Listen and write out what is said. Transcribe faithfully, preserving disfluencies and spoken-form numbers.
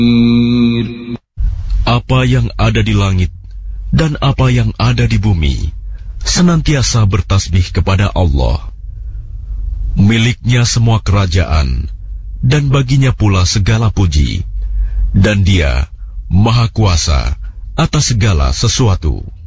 Apa yang ada di langit dan apa yang ada di bumi senantiasa bertasbih kepada Allah. Miliknya semua kerajaan dan baginya pula segala puji, dan Dia Maha Kuasa atas segala sesuatu.